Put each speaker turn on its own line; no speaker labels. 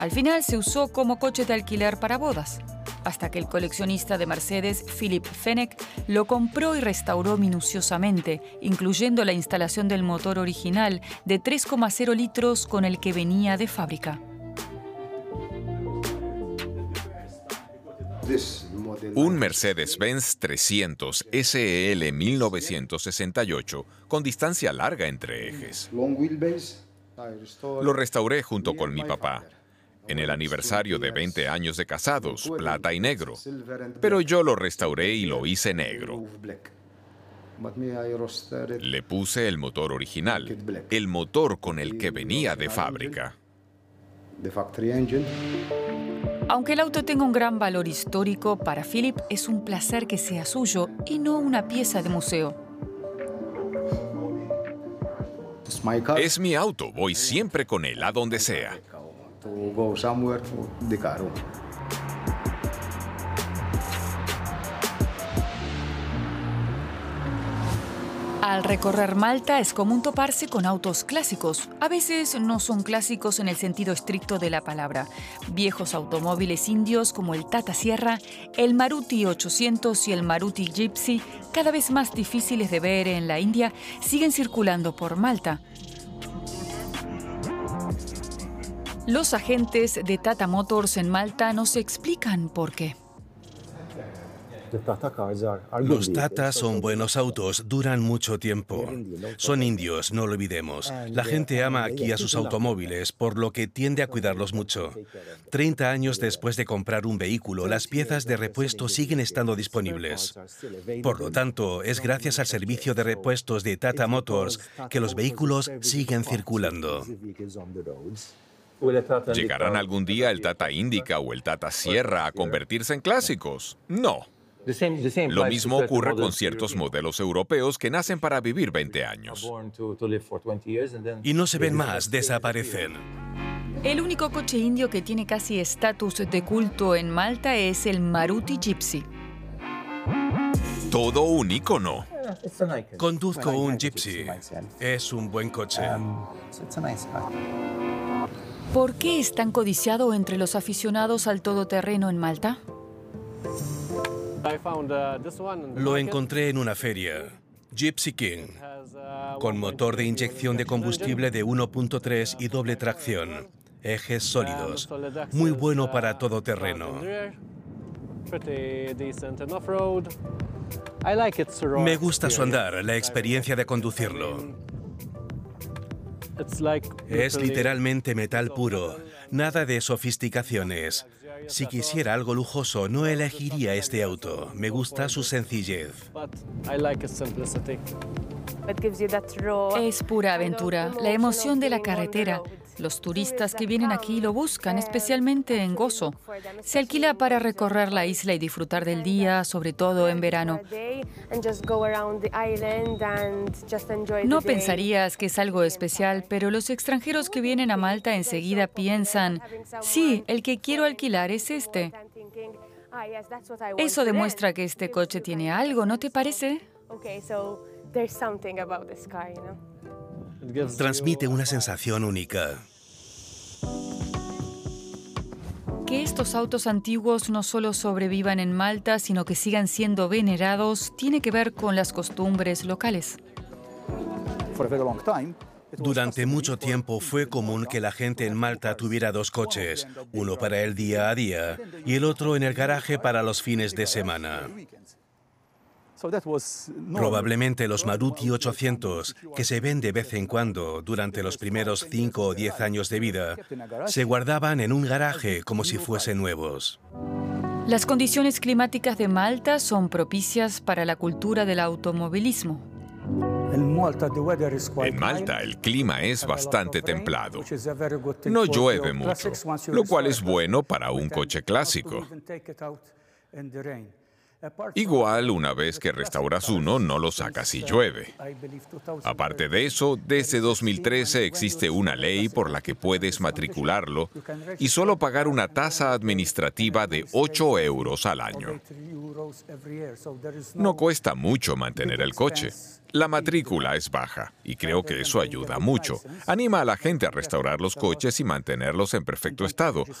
Al final se usó como coche de alquiler para bodas, hasta que el coleccionista de Mercedes, Philipp Fenech, lo compró y restauró minuciosamente, incluyendo la instalación del motor original de 3,0 litros con el que venía de fábrica.
Un Mercedes-Benz 300 SEL 1968 con distancia larga entre ejes. Lo restauré junto con mi papá en el aniversario de 20 años de casados, plata y negro. Pero yo lo restauré y lo hice negro. Le puse el motor original, el motor con el que venía de fábrica.
Aunque el auto tenga un gran valor histórico, para Philipp es un placer que sea suyo y no una pieza de museo.
Es mi auto, voy siempre con él a donde sea.
Al recorrer Malta es común toparse con autos clásicos. A veces no son clásicos en el sentido estricto de la palabra. Viejos automóviles indios como el Tata Sierra, el Maruti 800 y el Maruti Gypsy, cada vez más difíciles de ver en la India, siguen circulando por Malta. Los agentes de Tata Motors en Malta no se explican por qué.
Los Tata son buenos autos, duran mucho tiempo. Son indios, no lo olvidemos. La gente ama aquí a sus automóviles, por lo que tiende a cuidarlos mucho. 30 años después de comprar un vehículo, las piezas de repuesto siguen estando disponibles. Por lo tanto, es gracias al servicio de repuestos de Tata Motors que los vehículos siguen circulando.
¿Llegarán algún día el Tata Indica o el Tata Sierra a convertirse en clásicos? No. Lo mismo ocurre con ciertos modelos europeos que nacen para vivir 20 años.
Y no se ven más, desaparecen.
El único coche indio que tiene casi estatus de culto en Malta es el Maruti Gypsy.
Todo un ícono.
Conduzco un Gypsy. Es un buen coche.
¿Por qué es tan codiciado entre los aficionados al todoterreno en Malta?
Lo encontré en una feria. Gypsy King, con motor de inyección de combustible de 1.3 y doble tracción. Ejes sólidos. Muy bueno para todoterreno. Me gusta su andar, la experiencia de conducirlo. Es literalmente metal puro, nada de sofisticaciones. Si quisiera algo lujoso, no elegiría este auto. Me gusta su sencillez.
Es pura aventura, la emoción de la carretera. Los turistas que vienen aquí lo buscan, especialmente en Gozo. Se alquila para recorrer la isla y disfrutar del día, sobre todo en verano. No pensarías que es algo especial, pero los extranjeros que vienen a Malta enseguida piensan, sí, el que quiero alquilar es este. Eso demuestra que este coche tiene algo, ¿no te parece?
Transmite una sensación única.
Que estos autos antiguos no solo sobrevivan en Malta, sino que sigan siendo venerados, tiene que ver con las costumbres locales.
Durante mucho tiempo fue común que la gente en Malta tuviera dos coches, uno para el día a día y el otro en el garaje para los fines de semana. Probablemente los Maruti 800, que se ven de vez en cuando durante los primeros 5 o 10 años de vida, se guardaban en un garaje como si fuesen nuevos.
Las condiciones climáticas de Malta son propicias para la cultura del automovilismo.
En Malta el clima es bastante templado. No llueve mucho, lo cual es bueno para un coche clásico. Igual, una vez que restauras uno, no lo sacas si llueve. Aparte de eso, desde 2013 existe una ley por la que puedes matricularlo y solo pagar una tasa administrativa de 8 euros al año. No cuesta mucho mantener el coche. La matrícula es baja y creo que eso ayuda mucho. Anima a la gente a restaurar los coches y mantenerlos en perfecto estado,